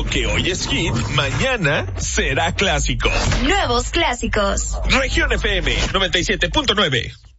que hoy es hit, mañana será clásico. Nuevos clásicos. Región FM 97.9.